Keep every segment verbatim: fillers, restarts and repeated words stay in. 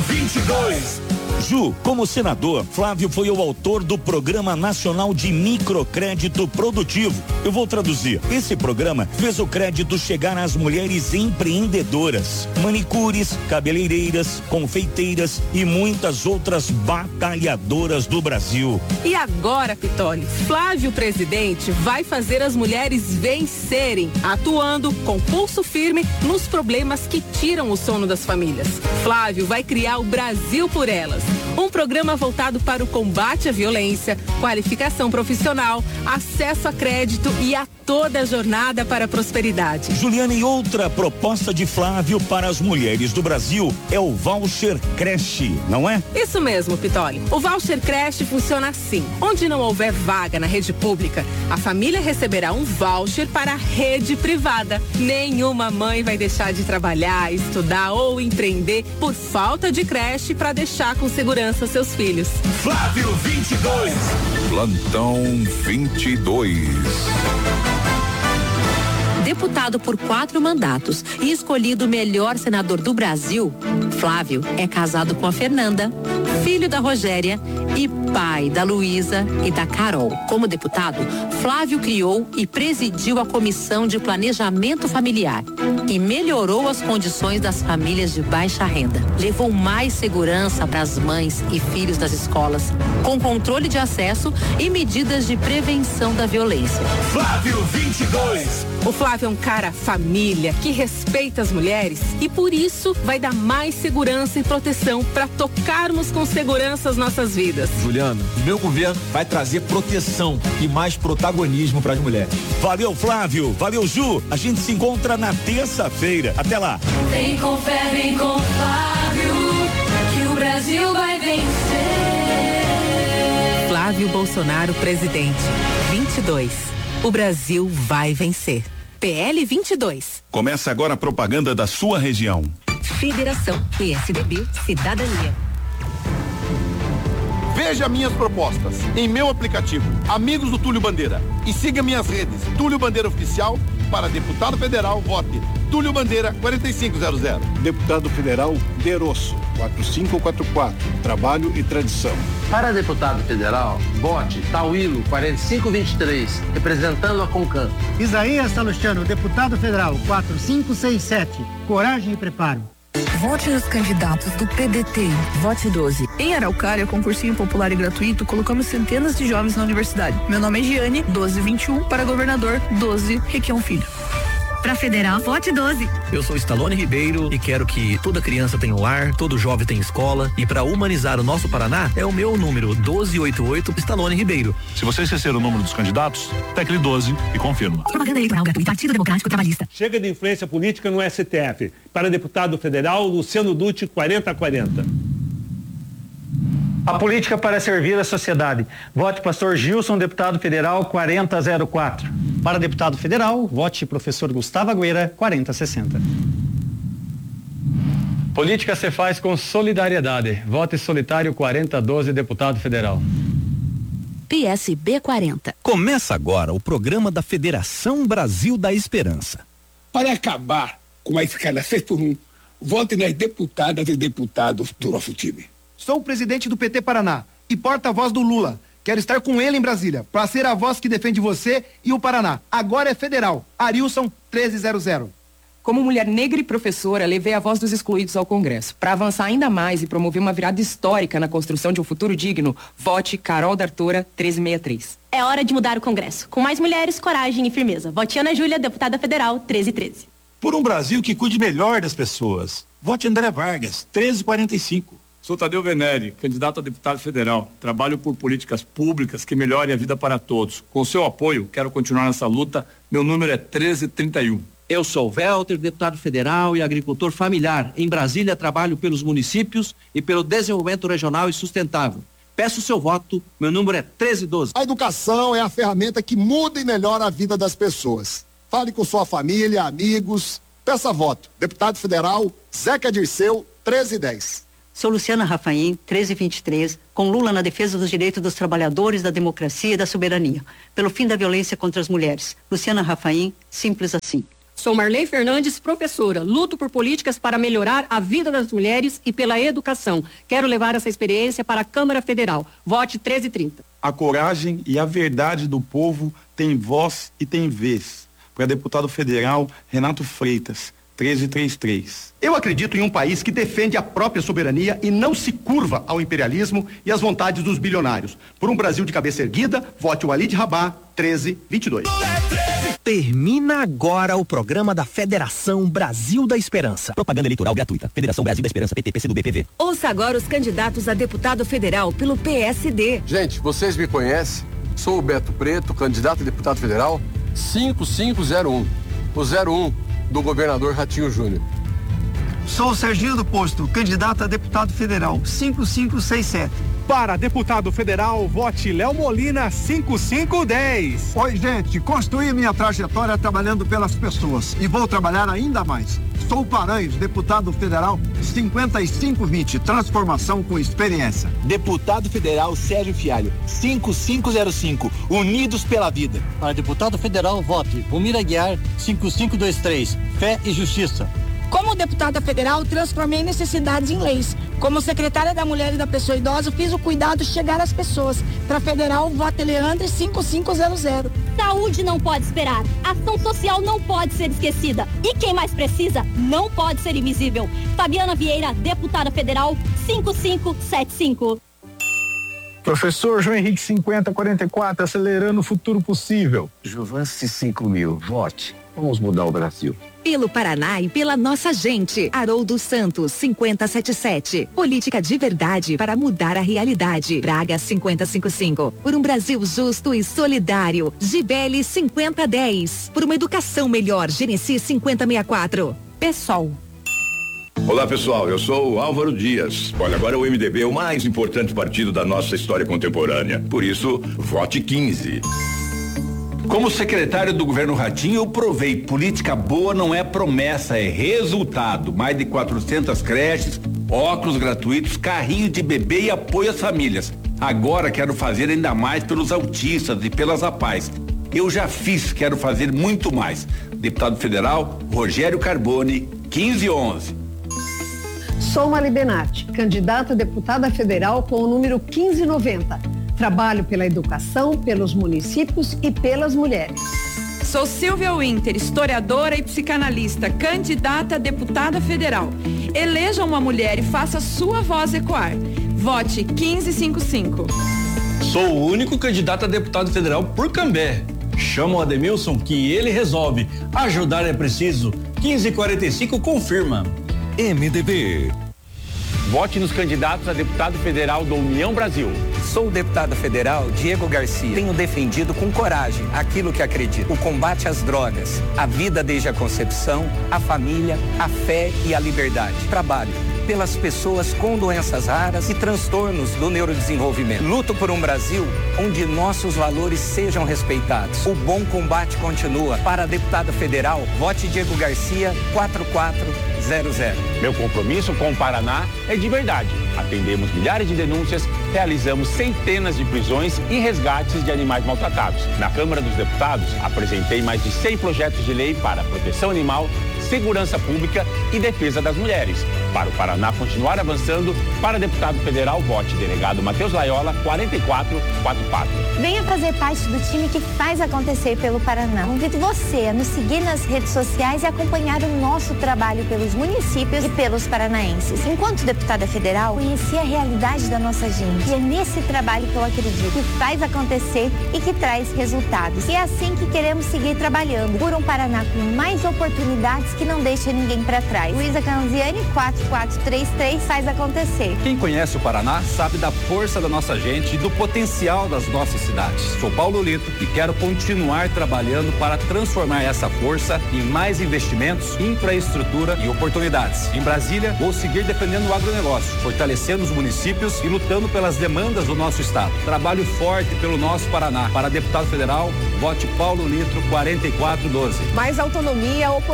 vinte e dois. Ju, como senador, Flávio foi o autor do Programa Nacional de Microcrédito Produtivo. Eu vou traduzir. Esse programa fez o crédito chegar às mulheres empreendedoras, manicures, cabeleireiras, confeiteiras e muitas outras batalhadoras do Brasil. E agora, Pitoli, Flávio presidente vai fazer as mulheres vencerem, atuando com pulso firme nos problemas que tiram o sono das famílias. Flávio vai criar o Brasil por Elas. Um programa voltado para o combate à violência, qualificação profissional, acesso a crédito e a toda a jornada para a prosperidade. Juliana, e outra proposta de Flávio para as mulheres do Brasil é o voucher creche, não é? Isso mesmo, Pitoli. O voucher creche funciona assim. Onde não houver vaga na rede pública, a família receberá um voucher para a rede privada. Nenhuma mãe vai deixar de trabalhar, estudar ou empreender por falta de creche para deixar com segurança seus filhos. Flávio vinte e dois. Plantão vinte e dois. Deputado por quatro mandatos e escolhido o melhor senador do Brasil, Flávio é casado com a Fernanda, filho da Rogéria e pai da Luísa e da Carol. Como deputado, Flávio criou e presidiu a Comissão de Planejamento Familiar e melhorou as condições das famílias de baixa renda. Levou mais segurança para as mães e filhos das escolas, com controle de acesso e medidas de prevenção da violência. Flávio vinte e dois. O Flávio é um cara família, que respeita as mulheres e por isso vai dar mais segurança e proteção para tocarmos com segurança as nossas vidas. Juliana, meu governo vai trazer proteção e mais protagonismo para as mulheres. Valeu, Flávio. Valeu, Ju. A gente se encontra na terça-feira. Até lá. Vem com fé, vem com Flávio, que o Brasil vai vencer. Flávio Bolsonaro, presidente. vinte e dois. O Brasil vai vencer. P L vinte e dois. Começa agora a propaganda da sua região. Federação P S D B Cidadania. Veja minhas propostas em meu aplicativo Amigos do Túlio Bandeira e siga minhas redes Túlio Bandeira Oficial. Para deputado federal, vote Túlio Bandeira quatro cinco zero zero. Deputado federal Derosso quatro cinco quatro quatro, Trabalho e Tradição. Para deputado federal, vote Tauilo quatro cinco dois três, representando a Concan. Isaías Salustiano, deputado federal quatro cinco seis sete, Coragem e Preparo. Vote nos candidatos do P D T. Vote doze. Em Araucária, concursinho popular e gratuito, colocamos centenas de jovens na universidade. Meu nome é Giane, doze vinte e um, para governador, doze, Requião Filho. Para federal, vote doze. Eu sou Stallone Ribeiro e quero que toda criança tenha um lar, todo jovem tenha escola, e para humanizar o nosso Paraná é o meu número doze oitenta e oito, Stallone Ribeiro. Se você esquecer o número dos candidatos, tecle doze e confirma. Propaganda eleitoral gratuita, Partido Democrático Trabalhista. Chega de influência política no S T F. Para deputado federal, Luciano Dutti, quarenta quarenta. A política para servir a sociedade. Vote Pastor Gilson, deputado federal, quarenta zero quatro. Para deputado federal, vote professor Gustavo Agüera, quarenta sessenta. Política se faz com solidariedade. Vote Solitário quarenta doze, deputado federal. P S B quarenta. Começa agora o programa da Federação Brasil da Esperança. Para acabar com a escala seis por um, vote nas deputadas e deputados do nosso time. Sou o presidente do P T Paraná e porta-voz do Lula. Quero estar com ele em Brasília, para ser a voz que defende você e o Paraná. Agora é federal. Arilson, treze zero zero. Como mulher negra e professora, levei a voz dos excluídos ao Congresso. Para avançar ainda mais e promover uma virada histórica na construção de um futuro digno, vote Carol D'Artora, treze sessenta e três. É hora de mudar o Congresso. Com mais mulheres, coragem e firmeza. Vote Ana Júlia, deputada federal, treze treze. Por um Brasil que cuide melhor das pessoas. Vote André Vargas, treze quarenta e cinco. Sou Tadeu Venere, candidato a deputado federal. Trabalho por políticas públicas que melhorem a vida para todos. Com seu apoio, quero continuar nessa luta. Meu número é treze trinta e um. Eu sou Welter, deputado federal e agricultor familiar. Em Brasília, trabalho pelos municípios e pelo desenvolvimento regional e sustentável. Peço seu voto, meu número é treze doze. A educação é a ferramenta que muda e melhora a vida das pessoas. Fale com sua família, amigos, peça voto. Deputado federal, Zeca Dirceu, treze dez. Sou Luciana Rafaim, treze vinte e três, com Lula na defesa dos direitos dos trabalhadores, da democracia e da soberania, pelo fim da violência contra as mulheres. Luciana Rafaim, simples assim. Sou Marley Fernandes, professora. Luto por políticas para melhorar a vida das mulheres e pela educação. Quero levar essa experiência para a Câmara Federal. Vote treze trinta. A coragem e a verdade do povo têm voz e têm vez. Para deputado federal Renato Freitas, treze trinta e três. Eu acredito em um país que defende a própria soberania e não se curva ao imperialismo e às vontades dos bilionários. Por um Brasil de cabeça erguida, vote o Walid Rabah, treze vinte e dois. Termina agora o programa da Federação Brasil da Esperança. Propaganda eleitoral gratuita. Federação Brasil da Esperança, P T, P C do B, P V. Ouça agora os candidatos a deputado federal pelo P S D. Gente, vocês me conhecem? Sou o Beto Preto, candidato a deputado federal cinco cinco zero um. O zero um do governador Ratinho Júnior. Sou o Serginho do Posto, candidato a deputado federal cinco cinco seis sete. Para deputado federal, vote Léo Molina cinco cinco dez. Oi, gente, construí minha trajetória trabalhando pelas pessoas e vou trabalhar ainda mais. Sou o Paranhos, deputado federal cinquenta e cinco vinte, transformação com experiência. Deputado federal Sérgio Fialho, cinco cinco zero cinco, Unidos pela Vida. Para deputado federal, vote Palmira Guiar cinco cinco dois três, Fé e Justiça. Como deputada federal, transformei necessidades em leis. Como secretária da Mulher e da Pessoa Idosa, fiz o cuidado chegar às pessoas. Para federal, vote Leandre cinco cinco zero zero. Saúde não pode esperar. Ação social não pode ser esquecida. E quem mais precisa não pode ser invisível. Fabiana Vieira, deputada federal cinco cinco sete cinco. Professor João Henrique cinquenta quarenta e quatro, acelerando o futuro possível. Jovance cinco mil, vote. Vamos mudar o Brasil. Pelo Paraná e pela nossa gente. Haroldo Santos, cinquenta setenta e sete. Política de verdade para mudar a realidade. Braga, cinquenta cinquenta e cinco. Por um Brasil justo e solidário. Gibeli, cinquenta dez. Por uma educação melhor. Genesi, cinquenta sessenta e quatro. PSOL. Olá pessoal, eu sou o Álvaro Dias. Olha, agora o M D B é o mais importante partido da nossa história contemporânea. Por isso, vote quinze. Como secretário do governo Ratinho, eu provei, política boa não é promessa, é resultado. Mais de quatrocentas creches, óculos gratuitos, carrinho de bebê e apoio às famílias. Agora quero fazer ainda mais pelos autistas e pelas APAES. Eu já fiz, quero fazer muito mais. Deputado federal, Rogério Carbone, quinze onze. Sou Mali Benatti, candidata a deputada federal com o número quinze noventa. Trabalho pela educação, pelos municípios e pelas mulheres. Sou Silvia Winter, historiadora e psicanalista, candidata a deputada federal. Eleja uma mulher e faça sua voz ecoar. Vote quinze cinquenta e cinco. Sou o único candidato a deputado federal por Cambé. Chama o Ademilson que ele resolve. Ajudar é preciso. quinze quarenta e cinco confirma. M D B. Vote nos candidatos a deputado federal da União Brasil. Sou o deputado federal Diego Garcia. Tenho defendido com coragem aquilo que acredito. O combate às drogas, a vida desde a concepção, a família, a fé e a liberdade. Trabalho pelas pessoas com doenças raras e transtornos do neurodesenvolvimento. Luto por um Brasil onde nossos valores sejam respeitados. O bom combate continua. Para deputado federal, vote Diego Garcia quatro quatro zero zero. Meu compromisso com o Paraná é de verdade. Atendemos milhares de denúncias, realizamos centenas de prisões e resgates de animais maltratados. Na Câmara dos Deputados, apresentei mais de cem projetos de lei para proteção animal, segurança pública e defesa das mulheres. Para o Paraná continuar avançando, para deputado federal, vote delegado Matheus Laiola, quarenta e quatro quarenta e quatro. Venha fazer parte do time que faz acontecer pelo Paraná. Convido você a nos seguir nas redes sociais e acompanhar o nosso trabalho pelos municípios e pelos paranaenses. Enquanto deputada federal, conheci a realidade da nossa gente. E é nesse trabalho que eu acredito, que faz acontecer e que traz resultados. E é assim que queremos seguir trabalhando por um Paraná com mais oportunidades que não deixa ninguém para trás. Luísa Canziani, quatro quatro três três, faz acontecer. Quem conhece o Paraná sabe da força da nossa gente e do potencial das nossas cidades. Sou Paulo Lito e quero continuar trabalhando para transformar essa força em mais investimentos, infraestrutura e oportunidades. Em Brasília, vou seguir defendendo o agronegócio, fortalecendo os municípios e lutando pelas demandas do nosso estado. Trabalho forte pelo nosso Paraná. Para deputado federal, vote Paulo Litro, quarenta e quatro doze. Mais autonomia, oportunidade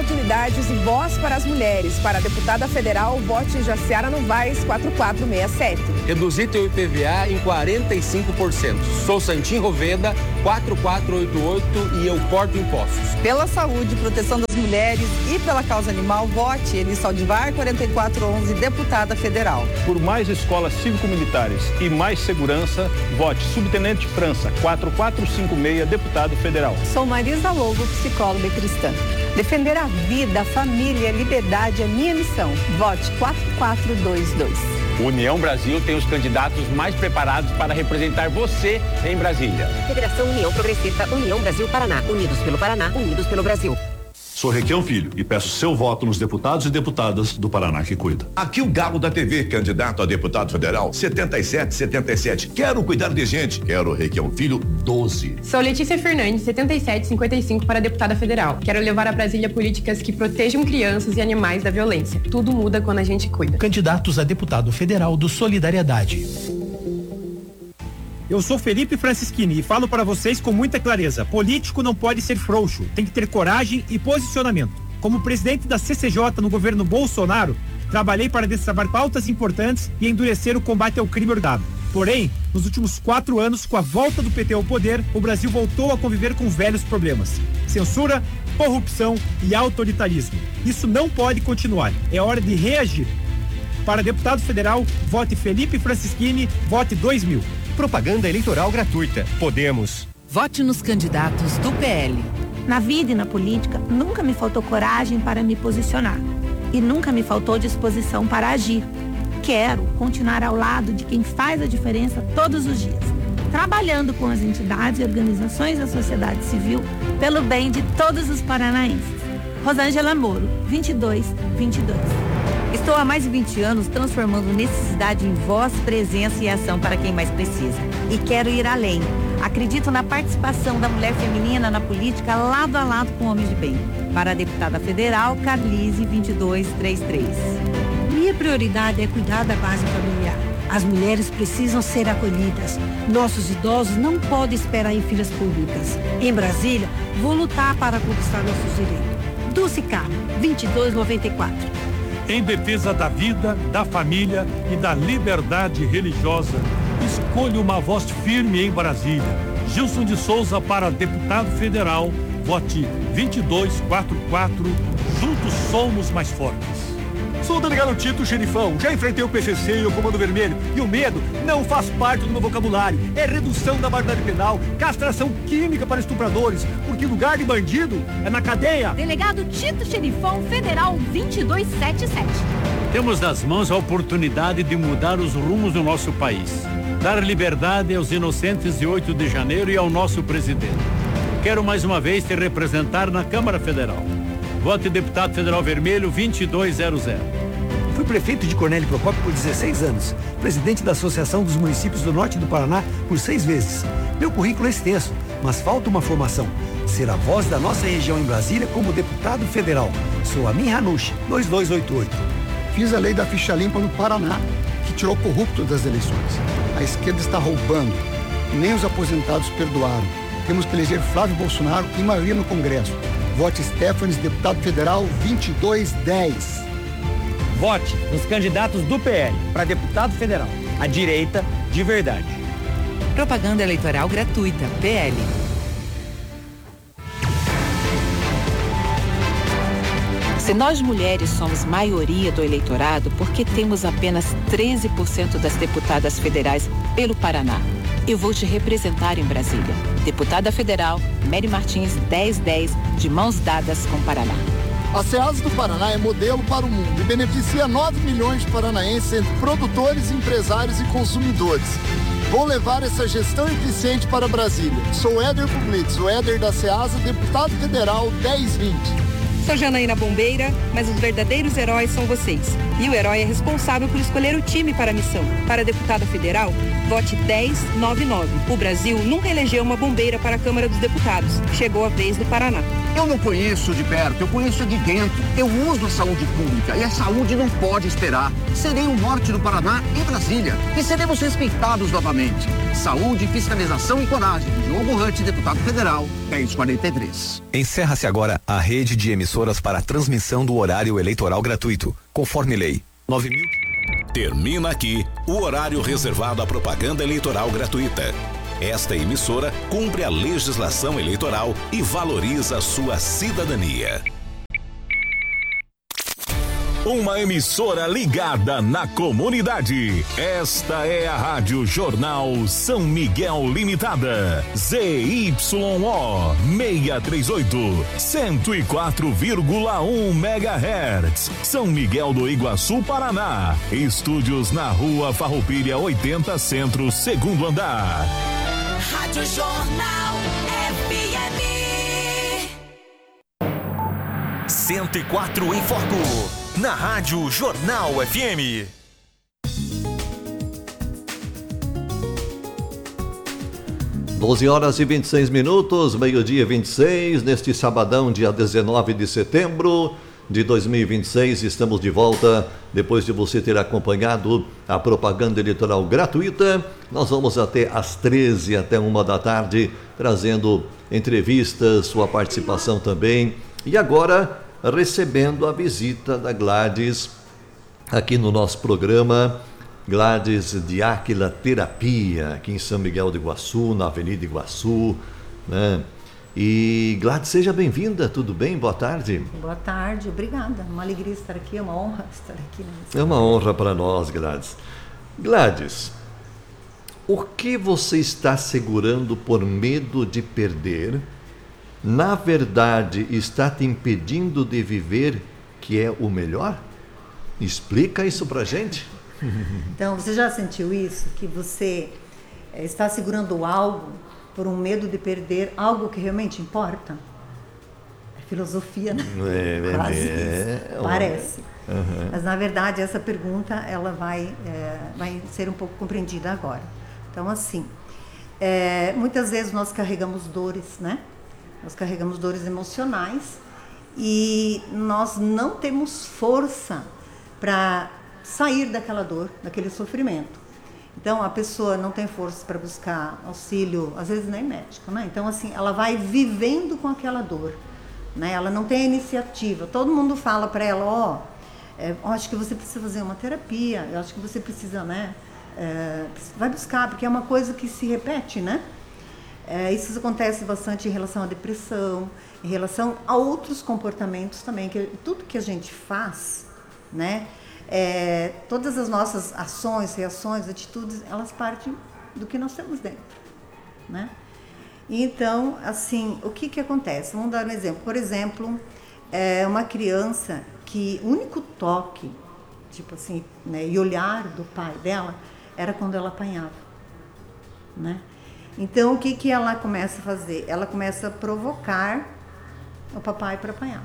oportunidades e voz para as mulheres. Para a deputada federal, vote Jaciara Novaes quatro quatro seis sete. Reduzir teu I P V A em quarenta e cinco por cento. Sou Santim Roveda, quatro quatro oito oito e eu corto impostos. Pela saúde, proteção das mulheres e pela causa animal, vote Elis Saldivar quarenta e quatro onze, deputada federal. Por mais escolas cívico-militares e mais segurança, vote Subtenente França, quatro quatro cinco seis, deputado federal. Sou Marisa Lobo, psicóloga cristã. Defender a vida, a família e a liberdade é minha missão. Vote quatro quatro dois dois. União Brasil tem os candidatos mais preparados para representar você em Brasília. Federação União Progressista, União Brasil Paraná. Unidos pelo Paraná, unidos pelo Brasil. Sou Requião Filho e peço seu voto nos deputados e deputadas do Paraná que cuida. Aqui o Galo da T V, candidato a deputado federal, setenta e sete setenta e sete. Quero cuidar de gente. Quero Requião Filho, doze. Sou Letícia Fernandes, setenta e sete cinquenta e cinco para deputada federal. Quero levar a Brasília políticas que protejam crianças e animais da violência. Tudo muda quando a gente cuida. Candidatos a deputado federal do Solidariedade. Eu sou Felipe Francischini e falo para vocês com muita clareza. Político não pode ser frouxo, tem que ter coragem e posicionamento. Como presidente da C C J no governo Bolsonaro, trabalhei para destravar pautas importantes e endurecer o combate ao crime organizado. Porém, nos últimos quatro anos, com a volta do P T ao poder, o Brasil voltou a conviver com velhos problemas: censura, corrupção e autoritarismo. Isso não pode continuar. É hora de reagir. Para deputado federal, vote Felipe Francischini, vote dois mil. Propaganda eleitoral gratuita. Podemos. Vote nos candidatos do P L. Na vida e na política, nunca me faltou coragem para me posicionar. E nunca me faltou disposição para agir. Quero continuar ao lado de quem faz a diferença todos os dias, trabalhando com as entidades e organizações da sociedade civil pelo bem de todos os paranaenses. Rosângela Moro, vinte e dois vinte e dois. Estou há mais de vinte anos transformando necessidade em voz, presença e ação para quem mais precisa. E quero ir além. Acredito na participação da mulher feminina na política lado a lado com homens de bem. Para a deputada federal, Carlise, vinte e dois trinta e três. Minha prioridade é cuidar da base familiar. As mulheres precisam ser acolhidas. Nossos idosos não podem esperar em filas públicas. Em Brasília, vou lutar para conquistar nossos direitos. Dulce Carmo, vinte e dois noventa e quatro. Em defesa da vida, da família e da liberdade religiosa, escolho uma voz firme em Brasília. Gilson de Souza para deputado federal, vote vinte e dois quarenta e quatro, juntos somos mais fortes. Sou o delegado Tito Xerifão, já enfrentei o P C C e o Comando Vermelho, e o medo não faz parte do meu vocabulário. É redução da maioridade penal, castração química para estupradores, porque lugar de bandido é na cadeia. Delegado Tito Xerifão, Federal vinte e dois setenta e sete. Temos nas mãos a oportunidade de mudar os rumos do nosso país. Dar liberdade aos inocentes de oito de janeiro e ao nosso presidente. Quero mais uma vez te representar na Câmara Federal. Vote deputado federal vermelho vinte e dois zero zero. Fui prefeito de Cornélio Procópio por dezesseis anos, presidente da Associação dos Municípios do Norte do Paraná por seis vezes. Meu currículo é extenso, mas falta uma formação. Ser a voz da nossa região em Brasília como deputado federal. Sou Amin Hanush, dois dois oito oito. Fiz a lei da ficha limpa no Paraná, que tirou corrupto das eleições. A esquerda está roubando. Nem os aposentados perdoaram. Temos que eleger Flávio Bolsonaro em maioria no Congresso. Vote Stefanes, deputado federal vinte e dois dez. Vote nos candidatos do P L para deputado federal. A direita de verdade. Propaganda eleitoral gratuita. P L. Se nós mulheres somos maioria do eleitorado, por que temos apenas treze por cento das deputadas federais pelo Paraná? Eu vou te representar em Brasília. Deputada federal, Mary Martins, dez dez, de mãos dadas com o Paraná. A Ceasa do Paraná é modelo para o mundo e beneficia nove milhões de paranaenses entre produtores, empresários e consumidores. Vou levar essa gestão eficiente para Brasília. Sou Éder Puglitz, o Éder da Ceasa, deputado federal dez vinte. Sou Janaína Bombeira, mas os verdadeiros heróis são vocês. E o herói é responsável por escolher o time para a missão. Para a deputada federal, vote dez noventa e nove. O Brasil nunca elegeu uma bombeira para a Câmara dos Deputados. Chegou a vez do Paraná. Eu não conheço de perto, eu conheço de dentro. Eu uso a saúde pública e a saúde não pode esperar. Serei o norte do Paraná e Brasília. E seremos respeitados novamente. Saúde, fiscalização e coragem. Diogo Hutt, deputado federal, dez quarenta e três. Encerra-se agora a rede de emissões emissoras para a transmissão do horário eleitoral gratuito, conforme lei nove mil. Termina aqui o horário reservado à propaganda eleitoral gratuita. Esta emissora cumpre a legislação eleitoral e valoriza a sua cidadania. Uma emissora ligada na comunidade. Esta é a Rádio Jornal São Miguel Limitada. Z Y O seiscentos e trinta e oito, cento e quatro vírgula um megahertz. São Miguel do Iguaçu, Paraná. Estúdios na Rua Farroupilha oitenta, Centro, segundo andar. Rádio Jornal F M. cento e quatro em Foco. Na Rádio Jornal F M. doze horas e vinte e seis minutos, meio-dia vinte e seis, neste sabadão, dia dezenove de setembro de dois mil e vinte e seis, estamos de volta. Depois de você ter acompanhado a propaganda eleitoral gratuita, nós vamos até às treze, até uma da tarde, trazendo entrevistas, sua participação também. E agora, recebendo a visita da Gladys aqui no nosso programa, Gladys de Áquila Terapia, aqui em São Miguel do Iguaçu, na Avenida Iguaçu, né? E Gladys, seja bem-vinda, tudo bem? Boa tarde. Boa tarde, obrigada, uma alegria estar aqui, é uma honra estar aqui. É uma honra para nós, Gladys. Gladys, o que você está segurando por medo de perder, na verdade, está te impedindo de viver, que é o melhor? Explica isso pra gente. Então, você já sentiu isso? Que você está segurando algo por um medo de perder algo que realmente importa? É filosofia, né? É, Quase é, isso. é, Parece. Uhum. Mas, na verdade, essa pergunta ela vai, é, vai ser um pouco compreendida agora. Então, assim, é, muitas vezes nós carregamos dores, né? Nós carregamos dores emocionais e nós não temos força para sair daquela dor, daquele sofrimento. Então, a pessoa não tem força para buscar auxílio, às vezes nem médico, né? Então, assim, ela vai vivendo com aquela dor, né? Ela não tem a iniciativa. Todo mundo fala para ela, ó, oh, é, eu acho que você precisa fazer uma terapia, eu acho que você precisa, né? É, vai buscar, porque é uma coisa que se repete, né? É, isso acontece bastante em relação à depressão, em relação a outros comportamentos também, que tudo que a gente faz, né, é, todas as nossas ações, reações, atitudes, elas partem do que nós temos dentro, né? Então, assim, o que que acontece? Vamos dar um exemplo. Por exemplo, é uma criança que o único toque, tipo assim, né, e olhar do pai dela era quando ela apanhava, né? Então, o que que ela começa a fazer? Ela começa a provocar o papai para apanhar.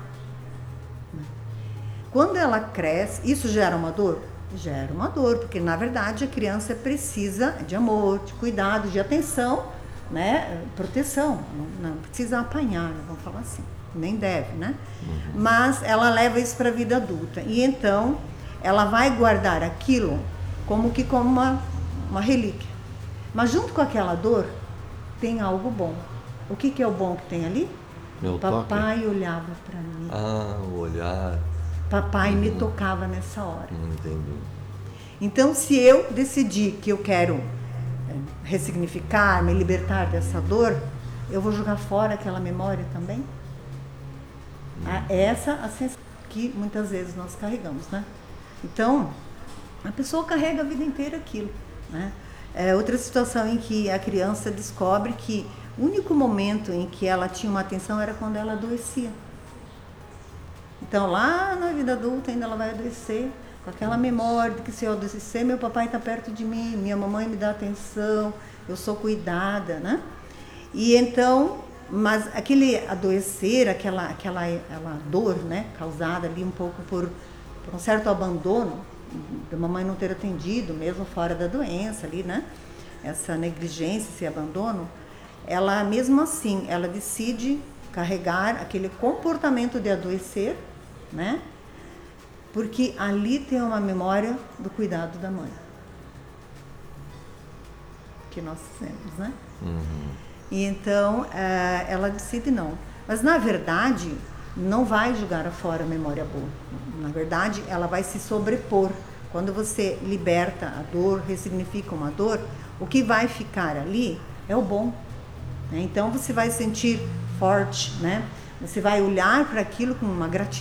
Quando ela cresce, isso gera uma dor? Gera uma dor, porque, na verdade, a criança precisa de amor, de cuidado, de atenção, né? Proteção. Não, não precisa apanhar, vamos falar assim. Nem deve, né? Uhum. Mas ela leva isso para a vida adulta. E, então, ela vai guardar aquilo como que como uma, uma relíquia. Mas junto com aquela dor, tem algo bom. O que que é o bom que tem ali? Meu Papai toque. olhava para mim. Ah, o olhar. Papai uhum. me tocava nessa hora. Entendi. Então, se eu decidir que eu quero ressignificar, me libertar dessa dor, eu vou jogar fora aquela memória também? Uhum. Essa a sensação que muitas vezes nós carregamos, né? Então, a pessoa carrega a vida inteira aquilo, né? É outra situação em que a criança descobre que o único momento em que ela tinha uma atenção era quando ela adoecia. Então, lá na vida adulta, ainda ela vai adoecer, com aquela memória de que se eu adoecer, meu papai está perto de mim, minha mamãe me dá atenção, eu sou cuidada, né? E então, mas aquele adoecer, aquela, aquela, aquela dor, né, causada ali um pouco por, por um certo abandono, da mamãe não ter atendido, mesmo fora da doença ali, né? Essa negligência, esse abandono, ela mesmo assim, ela decide carregar aquele comportamento de adoecer, né? Porque ali tem uma memória do cuidado da mãe. Que nós temos, né? Uhum. E então, ela decide não. Mas, na verdade, não vai jogar fora a memória boa. Na verdade, ela vai se sobrepor. Quando você liberta a dor, ressignifica uma dor, o que vai ficar ali é o bom. Né? Então você vai sentir forte, né? Você vai olhar para aquilo com uma gratidão.